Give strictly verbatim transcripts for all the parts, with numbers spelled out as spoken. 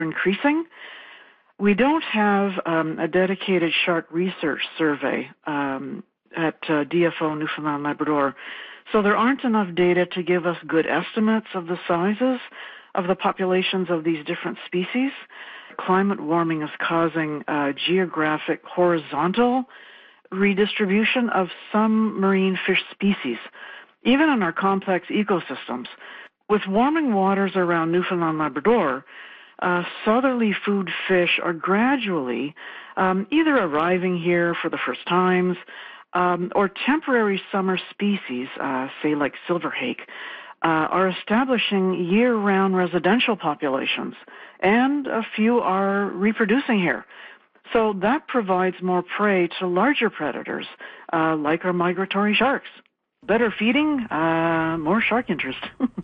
increasing. We don't have um, a dedicated shark research survey um, at uh, D F O Newfoundland and Labrador, so there aren't enough data to give us good estimates of the sizes of the populations of these different species. Climate warming is causing uh, geographic horizontal redistribution of some marine fish species, even in our complex ecosystems. With warming waters around Newfoundland and Labrador, uh, southerly food fish are gradually um, either arriving here for the first times um, or temporary summer species, uh, say like silverhake, uh, are establishing year-round residential populations, and a few are reproducing here. So that provides more prey to larger predators, uh, like our migratory sharks. Better feeding, uh, more shark interest.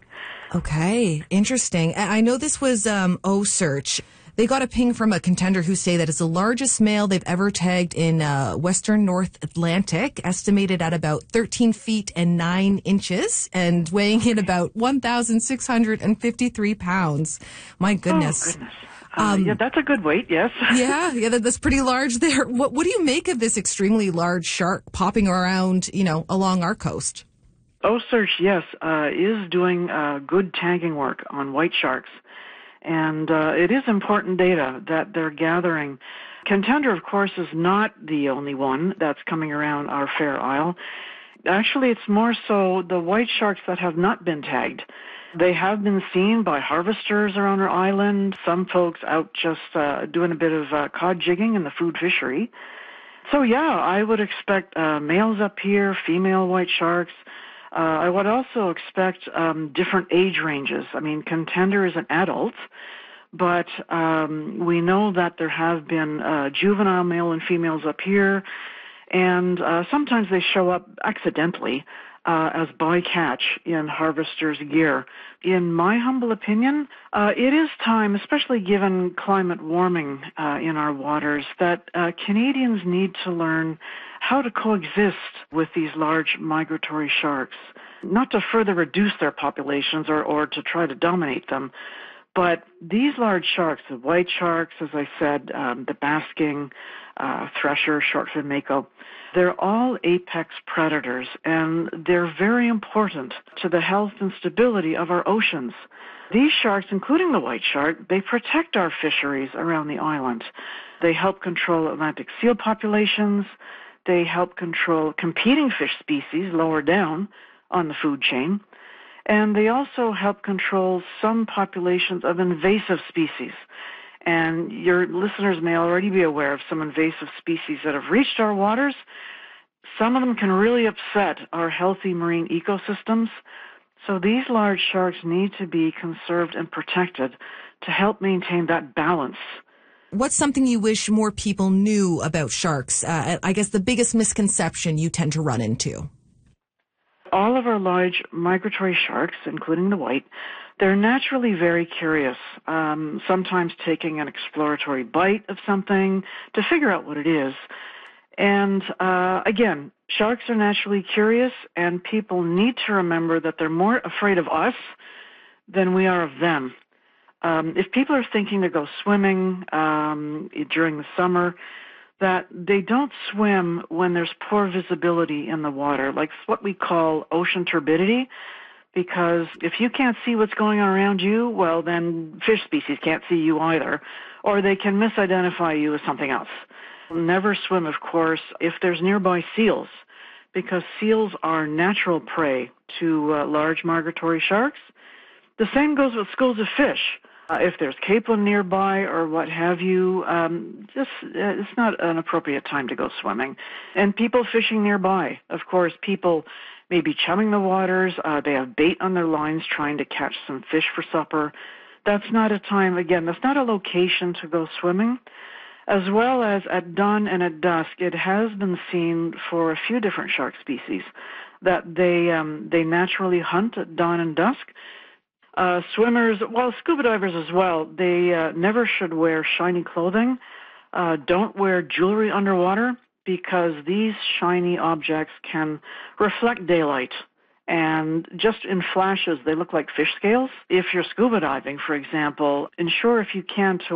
Okay, interesting. I know this was um, O-Search. They got a ping from a contender who say that it's the largest male they've ever tagged in uh, western North Atlantic, estimated at about thirteen feet and nine inches and weighing in about one thousand six hundred fifty-three pounds. My goodness. Oh, goodness. Uh, Um, yeah, that's a good weight, yes. yeah, yeah, that, that's pretty large there. What, what do you make of this extremely large shark popping around, you know, along our coast? O-Search, yes, uh, is doing uh, good tagging work on white sharks. And uh, it is important data that they're gathering. Contender, of course, is not the only one that's coming around our Fair Isle. Actually, it's more so the white sharks that have not been tagged. They have been seen by harvesters around our island, some folks out just uh, doing a bit of uh, cod jigging in the food fishery. So, yeah, I would expect uh, males up here, female white sharks. Uh, I would also expect um, different age ranges. I mean, Contender is an adult, but um, we know that there have been uh, juvenile male and females up here, and uh, sometimes they show up accidentally uh, as bycatch in harvesters' gear. In my humble opinion, uh, it is time, especially given climate warming uh, in our waters, that uh, Canadians need to learn how to coexist with these large migratory sharks, not to further reduce their populations or, or to try to dominate them. But these large sharks, the white sharks, as I said, um, the basking, uh, thresher, short-fin mako, they're all apex predators, and they're very important to the health and stability of our oceans. These sharks, including the white shark, they protect our fisheries around the island. They help control Atlantic seal populations. They help control competing fish species lower down on the food chain. And they also help control some populations of invasive species. And your listeners may already be aware of some invasive species that have reached our waters. Some of them can really upset our healthy marine ecosystems. So these large sharks need to be conserved and protected to help maintain that balance. What's something you wish more people knew about sharks? Uh, I guess the biggest misconception you tend to run into. All of our large migratory sharks, including the white, they're naturally very curious, um, sometimes taking an exploratory bite of something to figure out what it is. And uh, again, sharks are naturally curious, and people need to remember that they're more afraid of us than we are of them. Um, if people are thinking to go swimming um, during the summer, that they don't swim when there's poor visibility in the water, like what we call ocean turbidity, because if you can't see what's going on around you, well, then fish species can't see you either, or they can misidentify you as something else. Never swim, of course, if there's nearby seals, because seals are natural prey to uh, large migratory sharks. The same goes with schools of fish. Uh, if there's capelin nearby or what have you, um, just uh, it's not an appropriate time to go swimming. And people fishing nearby, of course, people may be chumming the waters. Uh, they have bait on their lines trying to catch some fish for supper. That's not a time, again, that's not a location to go swimming. As well as at dawn and at dusk, it has been seen for a few different shark species that they um, they naturally hunt at dawn and dusk. Uh, swimmers, well, scuba divers as well, they uh, never should wear shiny clothing. Uh, don't wear jewelry underwater because these shiny objects can reflect daylight And just in flashes, they look like fish scales. If you're scuba diving, for example, ensure if you can to